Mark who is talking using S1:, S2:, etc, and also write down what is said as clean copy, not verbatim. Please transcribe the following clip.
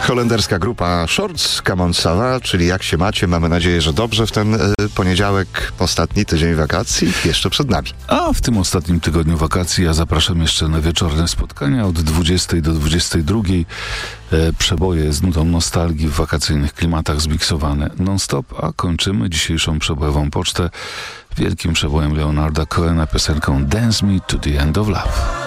S1: Holenderska grupa Shorts, Come on Sava, czyli jak się macie? Mamy nadzieję, że dobrze w ten poniedziałek, ostatni tydzień wakacji jeszcze przed nami.
S2: A w tym ostatnim tygodniu wakacji ja zapraszam jeszcze na wieczorne spotkania od 20 do 22. Przeboje z nutą nostalgii w wakacyjnych klimatach zmiksowane non-stop, a kończymy dzisiejszą przebojową pocztę wielkim przebojem Leonarda Cohena, piosenką Dance Me to the End of Love.